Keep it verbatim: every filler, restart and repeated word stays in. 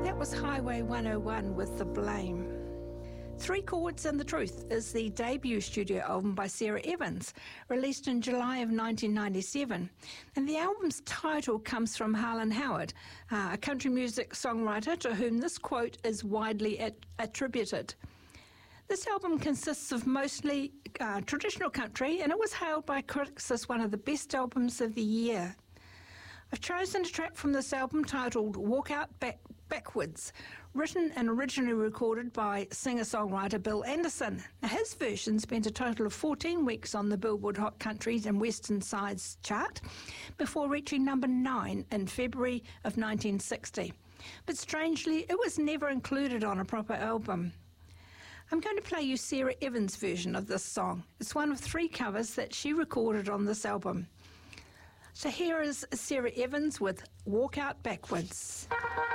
That was Highway one oh one with The Blame. Three Chords and the Truth is the debut studio album by Sara Evans, released in July of nineteen ninety-seven. And the album's title comes from Harlan Howard, uh, a country music songwriter to whom this quote is widely at- attributed. This album consists of mostly uh, traditional country, and it was hailed by critics as one of the best albums of the year. I've chosen a track from this album titled Walk Out Back- Backwards, written and originally recorded by singer-songwriter Bill Anderson. Now, his version spent a total of fourteen weeks on the Billboard Hot Countries and Western Sides chart before reaching number nine in February of nineteen sixty. But strangely, it was never included on a proper album. I'm going to play you Sara Evans' version of this song. It's one of three covers that she recorded on this album. So here is Sara Evans with Walk Out Backwards.